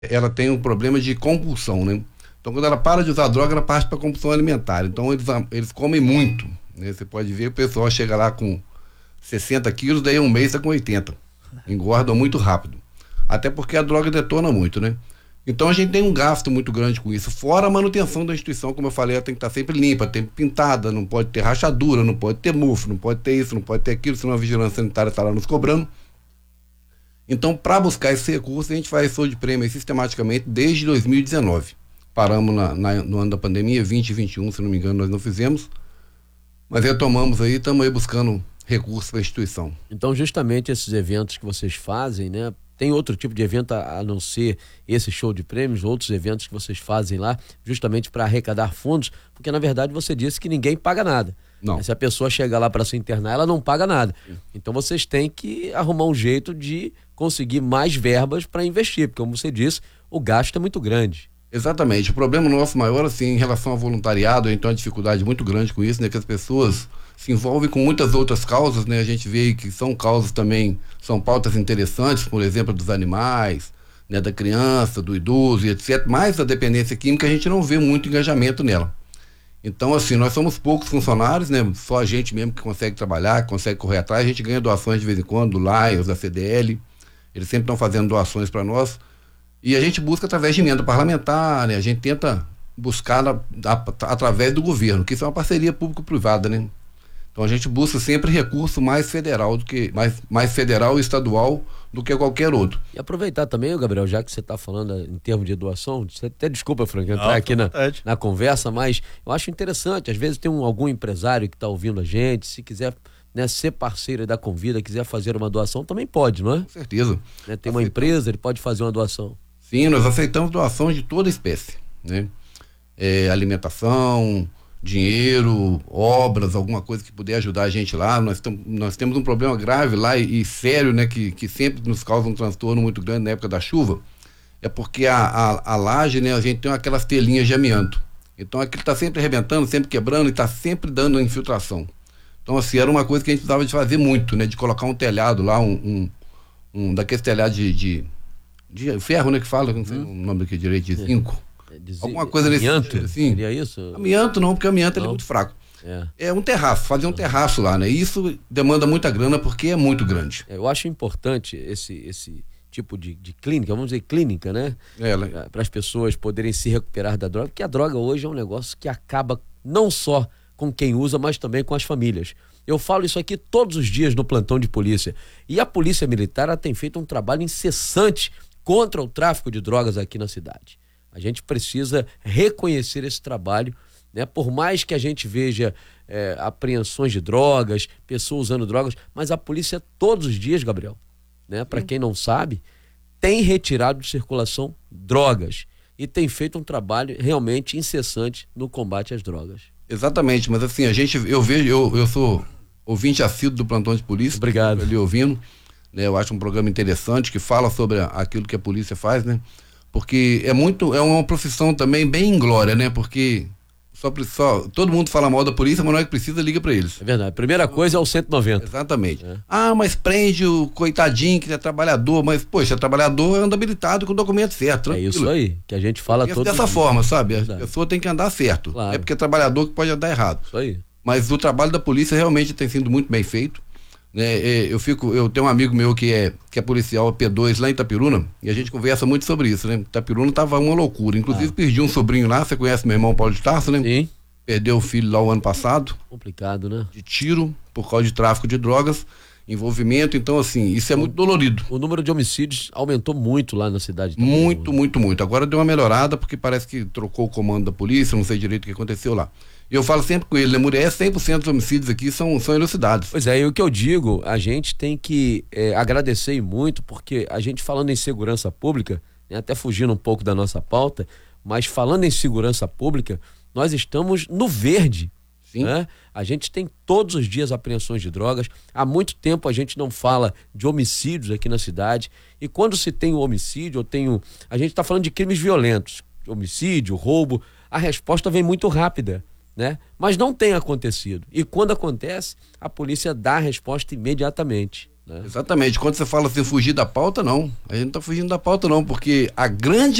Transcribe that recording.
ela tem um problema de compulsão, né? Então, quando ela para de usar droga, ela parte para compulsão alimentar. Então, eles comem muito, né? Você pode ver, o pessoal chega lá com 60 quilos, daí um mês está com 80. Engordam muito rápido. Até porque a droga detona muito, né? Então, a gente tem um gasto muito grande com isso. Fora a manutenção da instituição, como eu falei, ela tem que estar sempre limpa, tem pintada, não pode ter rachadura, não pode ter mofo, não pode ter isso, não pode ter aquilo, senão a vigilância sanitária está lá nos cobrando. Então, para buscar esse recurso, a gente faz show de prêmio sistematicamente desde 2019. Paramos no ano da pandemia, 20 e 21, se não me engano, nós não fizemos. Mas retomamos aí, estamos aí buscando recursos para a instituição. Então, justamente esses eventos que vocês fazem, né? Tem outro tipo de evento a não ser esse show de prêmios, outros eventos que vocês fazem lá, justamente para arrecadar fundos, porque na verdade você disse que ninguém paga nada. Não. Se a pessoa chega lá para se internar, ela não paga nada. Então vocês têm que arrumar um jeito de conseguir mais verbas para investir, porque como você disse, o gasto é muito grande. Exatamente. O problema nosso maior, assim, em relação ao voluntariado, então a dificuldade muito grande com isso, né? Que as pessoas se envolvem com muitas outras causas, né? A gente vê que são causas também, são pautas interessantes, por exemplo, dos animais, né? Da criança, do idoso e etc. Mas a dependência química a gente não vê muito engajamento nela. Então, assim, nós somos poucos funcionários, né? Só a gente mesmo que consegue trabalhar, que consegue correr atrás. A gente ganha doações de vez em quando, do Lions, da CDL. Eles sempre estão fazendo doações para nós. E a gente busca através de emenda parlamentar, né? A gente tenta buscar através do governo, que isso é uma parceria público-privada, né? Então a gente busca sempre recurso mais federal do que mais federal e estadual do que qualquer outro. E aproveitar também, Gabriel, já que você está falando em termos de doação, você até desculpa, Frank, entrar aqui na conversa, mas eu acho interessante, às vezes tem algum empresário que está ouvindo a gente, se quiser, né, ser parceiro da Convida, quiser fazer uma doação, também pode, não é? Com certeza. Né, tem uma empresa, ele pode fazer uma doação. Sim, nós aceitamos doações de toda espécie, né? Alimentação, dinheiro, obras, alguma coisa que puder ajudar a gente lá. Nós temos um problema grave lá e sério, né? Que sempre nos causa um transtorno muito grande na época da chuva. É porque a laje, né? A gente tem aquelas telinhas de amianto. Então aquilo está sempre arrebentando, sempre quebrando e está sempre dando infiltração. Então, assim, era uma coisa que a gente precisava de fazer muito, né? De colocar um telhado lá, daqueles telhados de ferro, né? Que fala, não sei o nome aqui direito, de zinco. Alguma coisa nesse sentido, assim. Seria isso? Amianto não, porque amianto ele é muito fraco. É um terraço, fazer um terraço lá, né? Isso demanda muita grana porque é muito grande. Eu acho importante esse tipo de clínica, vamos dizer clínica, né? Para as pessoas poderem se recuperar da droga, porque a droga hoje é um negócio que acaba não só com quem usa, mas também com as famílias. Eu falo isso aqui todos os dias no plantão de polícia. E a Polícia Militar ela tem feito um trabalho incessante contra o tráfico de drogas aqui na cidade. A gente precisa reconhecer esse trabalho, né? Por mais que a gente veja apreensões de drogas, pessoas usando drogas, mas a polícia todos os dias, Gabriel, né? Para quem não sabe, tem retirado de circulação drogas e tem feito um trabalho realmente incessante no combate às drogas. Exatamente, mas assim, eu sou ouvinte assíduo do plantão de polícia. Obrigado. Ali ouvindo, né? Eu acho um programa interessante que fala sobre aquilo que a polícia faz, né? Porque é uma profissão também bem inglória, né? Porque todo mundo fala mal da polícia, mas não é que precisa, liga pra eles. É verdade. A primeira coisa é o 190. Exatamente. Mas prende o coitadinho que é trabalhador, mas, poxa, trabalhador anda habilitado com o documento certo. Tranquilo. É isso aí, que a gente fala todo dessa forma, sabe? A pessoa tem que andar certo. Claro. É porque é trabalhador que pode andar errado. Isso aí. Mas o trabalho da polícia realmente tem sido muito bem feito. Né? Eu tenho um amigo meu que é policial P2 lá em Itapiruna, e a gente conversa muito sobre isso, né? Itapiruna tava uma loucura, inclusive perdi um sobrinho lá, você conhece meu irmão Paulo de Tarso, né? Sim. Perdeu o filho lá o ano passado. Complicado, né? De tiro, por causa de tráfico de drogas, envolvimento, então assim, isso é muito dolorido. O número de homicídios aumentou muito lá na cidade. Muito. Agora deu uma melhorada, porque parece que trocou o comando da polícia, não sei direito o que aconteceu lá. E eu falo sempre com ele, né, Muriel, 100% dos homicídios aqui são elucidados. Pois é, e o que eu digo, a gente tem que agradecer muito, porque a gente falando em segurança pública, né, até fugindo um pouco da nossa pauta, mas falando em segurança pública, nós estamos no verde. Sim. Né? A gente tem todos os dias apreensões de drogas, há muito tempo a gente não fala de homicídios aqui na cidade, e quando se tem o homicídio, a gente está falando de crimes violentos, homicídio, roubo, a resposta vem muito rápida. Né? Mas não tem acontecido. E quando acontece, a polícia dá a resposta imediatamente. né? Exatamente. Quando você fala assim, fugir da pauta, não. A gente não está fugindo da pauta, não, porque a grande